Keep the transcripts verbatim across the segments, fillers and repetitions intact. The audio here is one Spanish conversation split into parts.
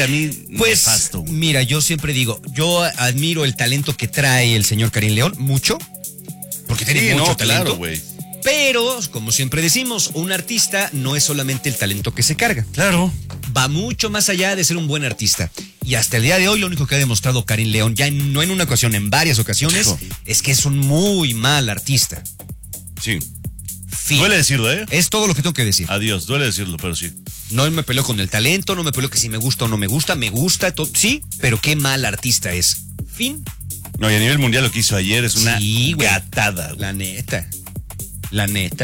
A mí, Pues, nefasto, güey. mira, yo siempre digo, yo admiro el talento que trae el señor Karim León, mucho, porque tiene Sí, mucho no, talento. claro, güey. Pero, como siempre decimos, un artista no es solamente el talento que se carga. Claro. Va mucho más allá de ser un buen artista. Y hasta el día de hoy lo único que ha demostrado Karim León, ya en- no en una ocasión, en varias ocasiones, Hijo. es que es un muy mal artista. Sí. Fin. Duele decirlo, ¿eh? Es todo lo que tengo que decir. Adiós, duele decirlo, pero sí. No me peleo con el talento, no me peleo que si me gusta o no me gusta, me gusta, to- sí, pero qué mal artista es. Fin. No, y a nivel mundial lo que hizo ayer es una Sí, güey. gatada, güey. La neta. La neta.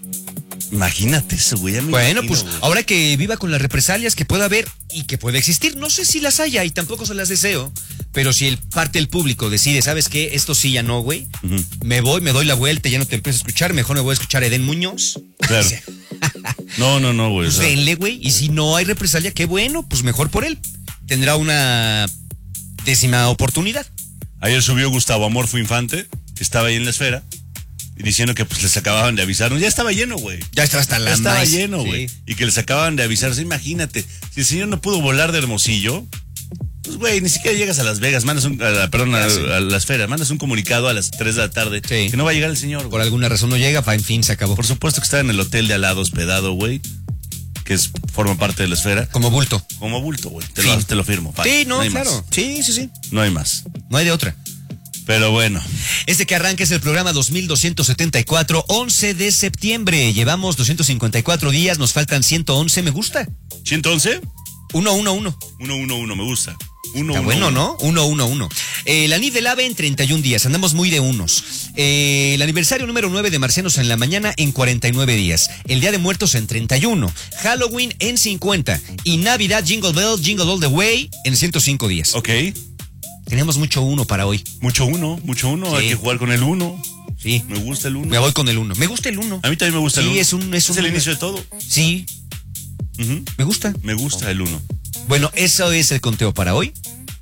Imagínate eso, güey. ya me Bueno, imagino, pues güey. ahora que viva con las represalias que pueda haber y que puede existir, no sé si las haya y tampoco se las deseo, pero si el parte del público decide, ¿sabes qué? Esto sí ya no, güey. Ujú. Me voy, me doy la vuelta, ya no te empiezo a escuchar, mejor me voy a escuchar a Eden Muñoz. Claro. No, no, no, güey. o Pues sea, denle, güey. Y si no hay represalia, qué bueno, pues mejor por él. Tendrá una décima oportunidad. Ayer subió Gustavo Amorfo Infante, que estaba ahí en la esfera, y diciendo que pues les acababan de avisar. Ya estaba lleno, güey. Ya está hasta la Ya estaba maíz. lleno, güey. Sí. Y que les acababan de avisar. O sea, imagínate, si el señor no pudo volar de Hermosillo, pues, güey, ni siquiera llegas a Las Vegas, mandas un, a la, perdón, a, Ah, sí. a la esfera, mandas un comunicado a las tres de la tarde Sí. que no va a llegar el señor, Por güey. alguna razón no llega, pa, en fin, se acabó. Por supuesto que está en el hotel de al lado hospedado, güey, que es, forma parte de la esfera. Como bulto. Como bulto, güey. Te, lo- Fin. te lo firmo. pa. Sí, no, hay claro. más. Sí, sí, sí. No hay más. No hay de otra. Pero bueno. Este que arranca es el programa dos mil doscientos setenta y cuatro, once de septiembre. Llevamos doscientos cincuenta y cuatro días, nos faltan ciento once, me gusta. ¿ciento once? uno, uno, uno. uno uno uno, me gusta. Uno, Está uno, bueno, uno. ¿no? uno, uno, uno. Eh, la N I V del AVE en treinta y un días, andamos muy de unos. Eh, el aniversario número nueve de Marcianos en la Mañana en cuarenta y nueve días. El Día de Muertos en treinta y uno. Halloween en cincuenta. Y Navidad, Jingle Bell, Jingle All the Way en ciento cinco días. Ok. Tenemos mucho uno para hoy. Mucho uno, mucho uno. Sí. Hay que jugar con el uno. Sí. Me gusta el uno. Me voy con el uno. Me gusta el uno. A mí también me gusta el Sí, uno. es un- es un- el inicio de todo. Sí, Ujú. me gusta. Me gusta el uno. Bueno, eso es el conteo para hoy.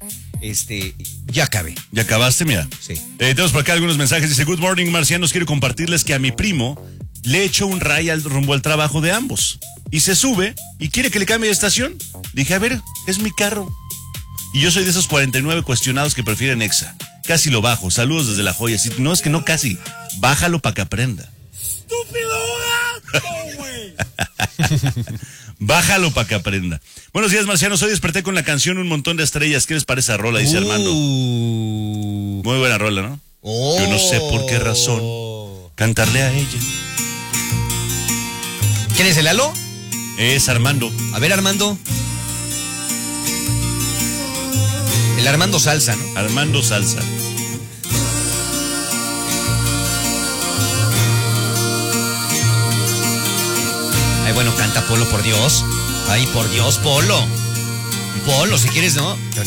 Este, ya acabé. ¿Ya acabaste? Mira. Sí. Eh, tenemos por acá algunos mensajes. Dice, Good morning, marcianos. Quiero compartirles que a mi primo le echo un ray al rumbo al trabajo de ambos. Y se sube y quiere que le cambie de estación. Dije, a ver, es mi carro. Y yo soy de esos cuarenta y nueve cuestionados que prefieren Exa. Casi lo bajo. Saludos desde La Joya. Si, no, es que no casi. Bájalo para que aprenda. Bájalo para que aprenda. Buenos días, marcianos. Hoy desperté con la canción Un Montón de Estrellas. ¿Qué les parece a rola? Dice Armando. Uh. Muy buena rola, ¿no? Oh. Yo no sé por qué razón cantarle a ella. ¿Quién es el Lalo? Es Armando. A ver, Armando. El Armando Salsa, ¿no? Armando Salsa. Ay, bueno, canta Polo, por Dios. Ay, por Dios, Polo. Polo, si quieres, ¿no? Yo